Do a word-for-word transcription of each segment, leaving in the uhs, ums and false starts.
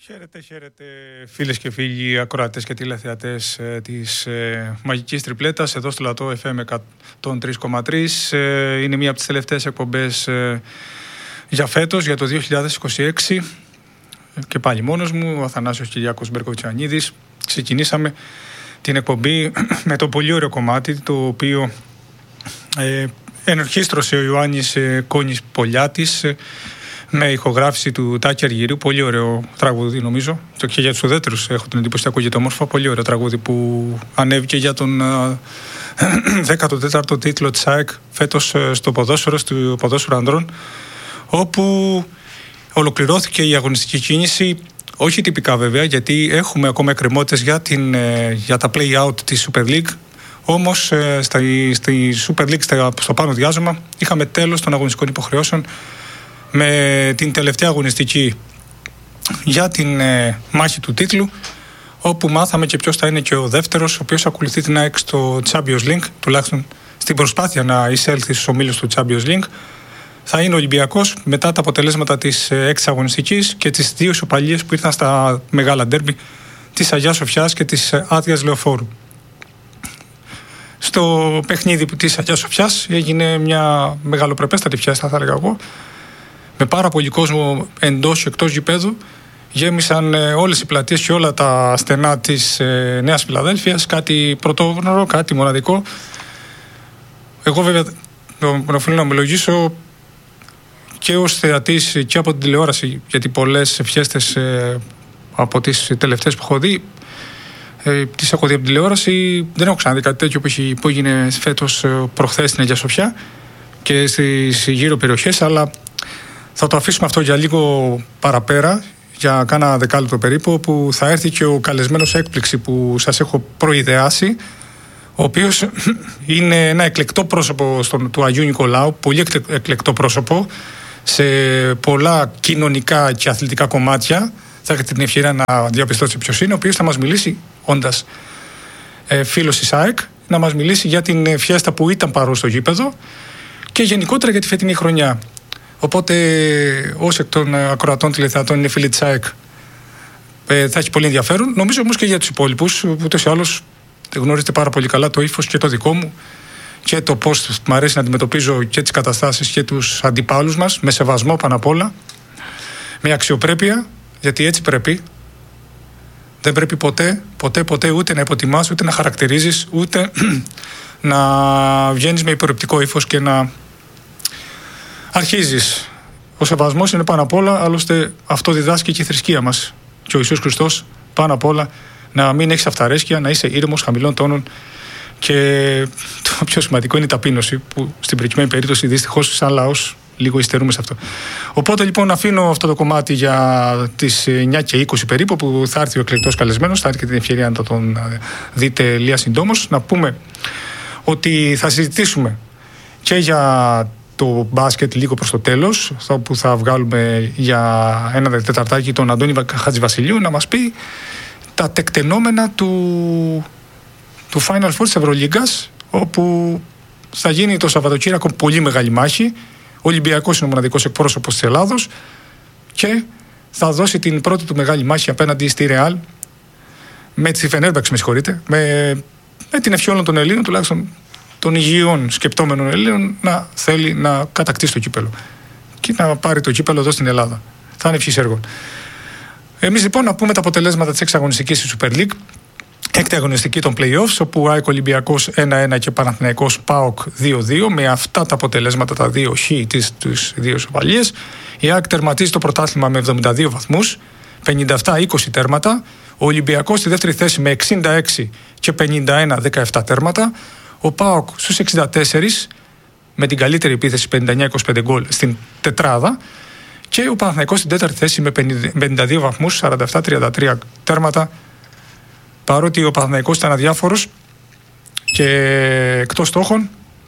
Χαίρετε, χαίρετε φίλες και φίλοι ακροατές και τηλεθεατές ε, της ε, Μαγικής Τριπλέτας εδώ στο Λατό εφ εμ εκατόν τρία κόμμα τρία. Ε, είναι μία από τις τελευταίες εκπομπές ε, για φέτος, για το δύο χιλιάδες είκοσι έξι, και πάλι μόνος μου, ο Αθανάσιος Κυριάκος Μπερκοτσιανίδης. Ξεκινήσαμε την εκπομπή με το πολύ ωραίο κομμάτι, το οποίο ε, ενορχίστρωσε ο Ιωάννης ε, Κόνης Πολιάτης, ε, με ηχογράφηση του Τάκη Αργυρίου. Πολύ ωραίο τραγούδι, νομίζω. Το και για τους ουδέτερους έχω την εντύπωση ότι ακούγεται όμορφα. Πολύ ωραίο τραγούδι που ανέβηκε για τον δέκατο τέταρτο τίτλο της ΑΕΚ φέτος στο ποδόσφαιρο, στο ποδόσφαιρο ανδρών, όπου ολοκληρώθηκε η αγωνιστική κίνηση. Όχι τυπικά βέβαια, γιατί έχουμε ακόμα εκκρεμότητες για, την, για τα play-out της Super League. Όμως στη, στη Super League, στο πάνω διάζωμα, είχαμε τέλος των αγωνιστικών υποχρεώσεων με την τελευταία αγωνιστική για την ε, μάχη του τίτλου, όπου μάθαμε και ποιος θα είναι και ο δεύτερος, ο οποίος ακολουθεί την ΑΕΚ στο Champions League, τουλάχιστον στην προσπάθεια να εισέλθει στους ομίλους του Champions League. Θα είναι ο Ολυμπιακός, μετά τα αποτελέσματα της ε, έξι αγωνιστικής και τις δύο ισοπαλίες που ήρθαν στα μεγάλα ντέρμπι της Αγιάς Σοφιάς και της ε, Άδειας Λεωφόρου. Στο παιχνίδι της Αγιάς Σοφιάς έγινε μια μεγαλοπρεπέστατη φιέστα, θα έλεγα εγώ, με πάρα πολύ κόσμο εντός και εκτός γηπέδου. Γέμισαν ε, όλες οι πλατείες και όλα τα στενά της ε, Νέας Φιλαδέλφειας. Κάτι πρωτόγνωρο, κάτι μοναδικό. Εγώ βέβαια οφείλω να ομολογήσω και ως θεατής και από την τηλεόραση, γιατί πολλές φιέστες ε, από τις τελευταίες που έχω δει ε, τις έχω δει από την τηλεόραση. Δεν έχω ξαναδεί κάτι τέτοιο που, έχει, που έγινε φέτος ε, προχθές στην Αγία Σοφιά και στις γύρω περιοχές, αλλά θα το αφήσουμε αυτό για λίγο παραπέρα, για κάνα δεκάλεπτο περίπου, που θα έρθει και ο καλεσμένος έκπληξη που σας έχω προειδεάσει, ο οποίος είναι ένα εκλεκτό πρόσωπο στον, του Αγίου Νικολάου, πολύ εκλεκτό πρόσωπο σε πολλά κοινωνικά και αθλητικά κομμάτια. Θα έχετε την ευκαιρία να διαπιστώσετε ποιος είναι, ο οποίος θα μας μιλήσει, όντας ε, φίλος της ΑΕΚ, να μας μιλήσει για την φιέστα που ήταν παρόν στο γήπεδο και γενικότερα για τη φετινή χρονιά. Οπότε, όσοι εκ των ακροατών τηλεθεατών είναι φίλοι της ΑΕΚ, ε, θα έχει πολύ ενδιαφέρον. Νομίζω όμως και για τους υπόλοιπους, που ούτως ή άλλως γνωρίζετε πάρα πολύ καλά το ύφος και το δικό μου και το πώς μου αρέσει να αντιμετωπίζω και τις καταστάσεις και τους αντιπάλους μας, με σεβασμό πάνω απ' όλα, με αξιοπρέπεια, γιατί έτσι πρέπει. Δεν πρέπει ποτέ, ποτέ, ποτέ ούτε να υποτιμάς, ούτε να χαρακτηρίζεις, ούτε να βγαίνεις με υπεροπτικό ύφος και να αρχίζεις. Ο σεβασμός είναι πάνω απ' όλα, άλλωστε αυτό διδάσκει και η θρησκεία μας και ο Ιησούς Χριστός, πάνω απ' όλα να μην έχεις αυταρέσκεια, να είσαι ήρεμος, χαμηλών τόνων, και το πιο σημαντικό είναι η ταπείνωση, που στην προκειμένη περίπτωση δυστυχώς σαν λαός λίγο υστερούμε σε αυτό. Οπότε λοιπόν αφήνω αυτό το κομμάτι για τις εννιά και είκοσι περίπου, που θα έρθει ο εκλεκτός καλεσμένος, θα έρθει και την ευκαιρία να τον δείτε λίγα συντόμως. Να πούμε ότι θα συζητήσουμε και για το μπάσκετ λίγο προς το τέλος, που θα βγάλουμε για ένα τεταρτάκι τον Αντώνη Χατζηβασιλείου να μας πει τα τεκτενόμενα του, του Final Four της Ευρωλίγκας, όπου θα γίνει το Σαββατοκύριακο πολύ μεγάλη μάχη. Ο Ολυμπιακός είναι ο μοναδικός εκπρόσωπος της Ελλάδος και θα δώσει την πρώτη του μεγάλη μάχη απέναντι στη Ρεάλ, με τη Φενέρμπαξ, με συγχωρείτε, με, με την ευχή όλων των Ελλήνων, τουλάχιστον των υγιών σκεπτόμενων Ελλήνων, να θέλει να κατακτήσει το κύπελο και να πάρει το κύπελο εδώ στην Ελλάδα. Θα είναι ευχής έργων. Εμείς λοιπόν να πούμε τα αποτελέσματα της εξαγωνιστικής της Super League. Έκτη αγωνιστική των play-offs, όπου ΑΕΚ Ολυμπιακός ένα ένα και Παναθηναϊκός ΠΑΟΚ δύο δύο. Με αυτά τα αποτελέσματα, τα δύο χ της, τους δύο ισοπαλίες, η ΑΕΚ τερματίζει το πρωτάθλημα με εβδομήντα δύο βαθμούς, πενήντα επτά είκοσι τέρματα. Ο Ολυμπιακός στη δεύτερη θέση με εξήντα έξι και πενήντα ένα δεκαεπτά τέρματα. Ο ΠΑΟΚ στους εξήντα τέσσερα με την καλύτερη επίθεση πενήντα εννιά είκοσι πέντε γκολ στην τετράδα. Και ο Παναθηναϊκός στην τέταρτη θέση με πενήντα δύο βαθμούς, σαράντα επτά τριάντα τρία τέρματα. Παρότι ο Παναθηναϊκός ήταν αδιάφορος και εκτός στόχων,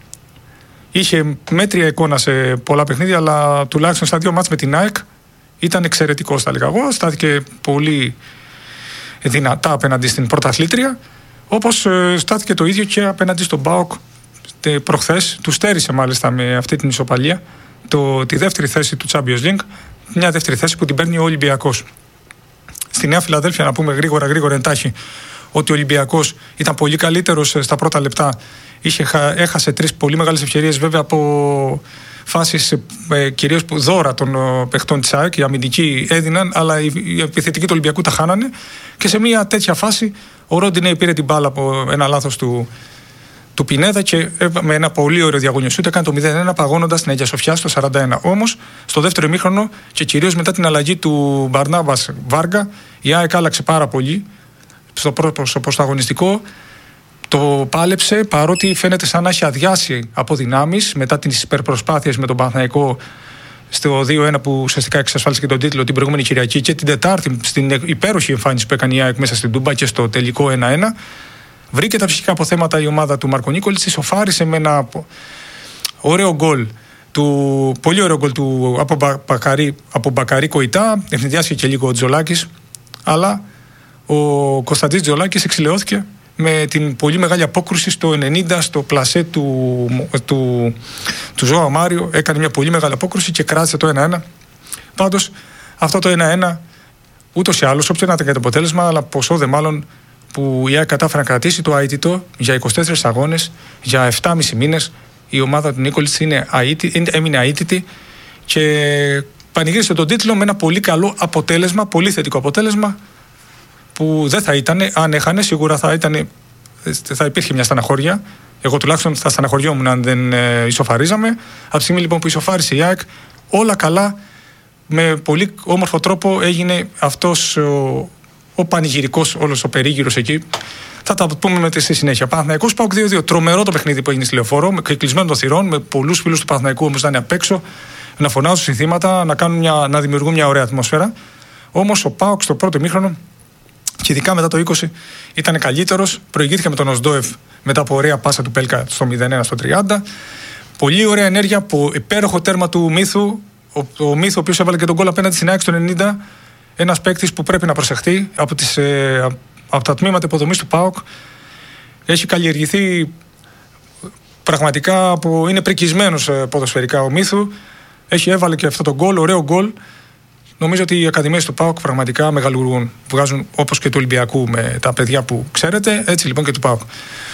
είχε μέτρια εικόνα σε πολλά παιχνίδια, αλλά τουλάχιστον στα δύο μάτς με την ΑΕΚ ήταν εξαιρετικός, θα έλεγα εγώ. Στάθηκε πολύ δυνατά απέναντι στην πρωταθλήτρια, όπως στάθηκε το ίδιο και απέναντι στον ΠΑΟΚ προχθές. Του στέρισε μάλιστα με αυτή την ισοπαλία το, τη δεύτερη θέση του Champions League, μια δεύτερη θέση που την παίρνει ο Ολυμπιακός. στη Νέα Φιλαδέλφια, να πούμε γρήγορα, γρήγορα εντάχει, ότι ο Ολυμπιακός ήταν πολύ καλύτερος στα πρώτα λεπτά. Είχε, έχασε τρεις πολύ μεγάλες ευκαιρίες, βέβαια από φάσεις ε, κυρίως που δώρα των ε, παιχτών της ΑΕΚ. Οι αμυντικοί έδιναν, αλλά οι, οι επιθετικοί του Ολυμπιακού τα χάνανε. Και σε μια τέτοια φάση ο Ρόντινεϊ πήρε την μπάλα από ένα λάθος του, του Πινέδα και με ένα πολύ ωραίο διαγωνιό σούτ έκανε το μηδέν ένα, παγώνοντας την Αγία Σοφιά στο σαράντα ένα. Όμως στο δεύτερο ημίχρονο και κυρίως μετά την αλλαγή του Μπαρνάμπας Βάργα, η ΑΕΚ άλλαξε πάρα πολύ στο, προ, στο πρωταγωνιστικό. Το πάλεψε, παρότι φαίνεται σαν να έχει αδειάσει από δυνάμεις μετά τις υπερπροσπάθειες με τον Παναθηναϊκό στο δύο ένα που ουσιαστικά εξασφάλισε και τον τίτλο την προηγούμενη Κυριακή, και την Τετάρτη στην υπέροχη εμφάνιση που έκανε η ΑΕΚ μέσα στην Τούμπα και στο τελικό ένα ένα. Βρήκε τα ψυχικά αποθέματα η ομάδα του Μάρκο Νίκολιτς, ισοφάρισε με ένα ωραίο γκολ. Του, πολύ ωραίο γκολ του από, Μπακαρί, από Μπακαρί Κοϊτά. Ευνηδιάστηκε και λίγο ο Τζολάκης, αλλά ο Κωνσταντής Τζολάκης εξηλαιώθηκε με την πολύ μεγάλη απόκρουση στο ενενήντα στο πλασέ του, του, του Ζωά Μάριο. Έκανε μια πολύ μεγάλη απόκρουση και κράτησε το ένα ένα. Πάντως αυτό το ένα ένα ούτως ή άλλως, όποιο να ήταν το αποτέλεσμα, αλλά ποσό δε μάλλον που η ΑΕΚ κατάφερε να κρατήσει το αίτητο για είκοσι τέσσερις αγώνες, για επτά και μισό μήνες. Η ομάδα του Νίκολιτς είναι αήτη, έμεινε αίτητη και πανηγύρισε τον τίτλο με ένα πολύ καλό αποτέλεσμα, πολύ θετικό αποτέλεσμα, που δεν θα ήταν, αν έχανε, σίγουρα θα ήταν, θα υπήρχε μια στεναχώρια. Εγώ τουλάχιστον θα στεναχωριόμουν αν δεν ε, ισοφαρίζαμε. Από τη στιγμή λοιπόν που ισοφάρισε η ΑΕΚ, όλα καλά, με πολύ όμορφο τρόπο έγινε αυτός ο, ο πανηγυρικός όλος ο περίγυρος εκεί. Θα τα πούμε με τη στη συνέχεια. Παναθηναϊκός ΠΑΟΚ δύο δύο. Τρομερό το παιχνίδι που έγινε στη Λεωφόρο, με κλεισμένο των θυρών, με πολλούς φίλους του Παναθηναϊκού όμως να είναι απ' έξω, να φωνάζουν συνθήματα, να, κάνουν μια, να δημιουργούν μια ωραία ατμόσφαιρα. Όμως ο ΠΑΟΚ στο πρώτο ημίχρονο, και ειδικά μετά το είκοσι, ήταν καλύτερος. Προηγήθηκε με τον Οσντόεφ μετά από ωραία πάσα του Πέλκα στο μηδέν ένα στο τριάντα. Πολύ ωραία ενέργεια από υπέροχο τέρμα του Μίθου. Ο, ο Μίθου, ο οποίος έβαλε και τον γκολ απέναντι στην ΑΕΚ στο ενενήντα. Ένας παίκτης που πρέπει να προσεχθεί από, τις, ε, από τα τμήματα υποδομής του ΠΑΟΚ. Έχει καλλιεργηθεί πραγματικά, από, είναι πρικισμένος ποδοσφαιρικά ο Μίθου. Έχει έβαλε και αυτό το γκολ, ωραίο γκολ. Νομίζω ότι οι ακαδημίες του ΠΑΟΚ πραγματικά μεγαλουργούν. Βγάζουν, όπως και του Ολυμπιακού με τα παιδιά που ξέρετε, έτσι λοιπόν και του ΠΑΟΚ.